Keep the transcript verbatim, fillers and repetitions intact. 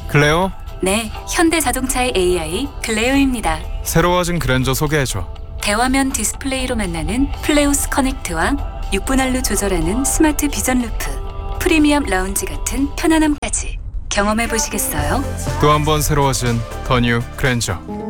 클레오, 네, 현대자동차의 에이아이 클레오입니다. 새로워진 그랜저 소개해줘. 대화면 디스플레이로 만나는 플레오스 커넥트와 육 분할로 조절하는 스마트 비전 루프, 프리미엄 라운지 같은 편안함까지 경험해 보시겠어요? 또 한 번 새로워진 더 뉴 그랜저.